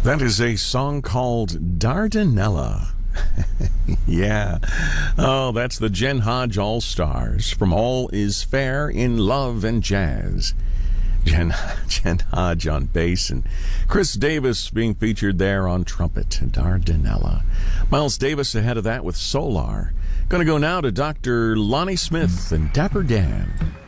That is a song called Dardanella. Yeah. Oh, that's the Jen Hodge All-Stars from All Is Fair in Love and Jazz. Jen Hodge on bass and Chris Davis being featured there on trumpet. Dardanella. Miles Davis ahead of that with Solar. Going to go now to Dr. Lonnie Smith and Dapper Dan.